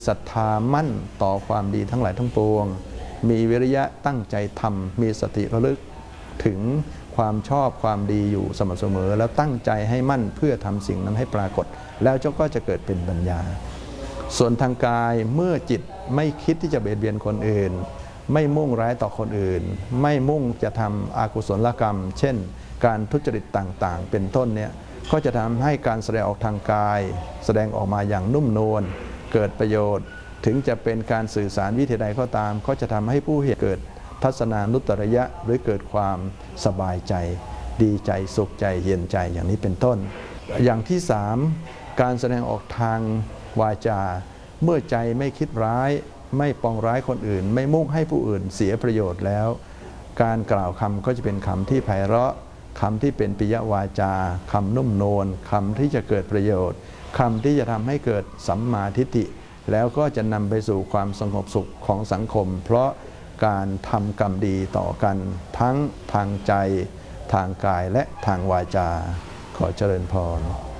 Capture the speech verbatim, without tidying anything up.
ศรัทธามั่นต่อความดีทั้งหลายทั้งปวงมีวิริยะตั้งใจทำมีสติระลึกถึงความชอบความดีอยู่สม่ำเสมอแล้วตั้งใจให้มั่นเพื่อทำสิ่งนั้นให้ปรากฏแล้วเจ้าก็จะเกิดเป็นปัญญาส่วนทางกายเมื่อจิตไม่คิดที่จะเบียดเบียนคนอื่นไม่มุ่งร้ายต่อคนอื่นไม่มุ่งจะทำอกุศลกรรมเช่นการทุจริตต่างๆเป็นต้นเนี่ยก็จะทำให้การแสดงออกทางกายแสดงออกมาอย่างนุ่มนวลเกิดประโยชน์ถึงจะเป็นการสื่อสารวิธีใดก็ตามก็จะทำให้ผู้เห็นเกิดทัศนานุตตรยะหรือเกิดความสบายใจดีใจสุขใจเย็นใจอย่างนี้เป็นต้นอย่างที่สามการแสดงออกทางวาจาเมื่อใจไม่คิดร้ายไม่ปองร้ายคนอื่นไม่มุ่งให้ผู้อื่นเสียประโยชน์แล้วการกล่าวคำก็จะเป็นคำที่ไพเราะคำที่เป็นปิยวาจาคำนุ่มนวลคำที่จะเกิดประโยชน์คำที่จะทำให้เกิดสัมมาทิฏฐิแล้วก็จะนำไปสู่ความสงบสุขของสังคมเพราะการทำกรรมดีต่อกันทั้งทางใจทางกายและทางวาจาขอเจริญพร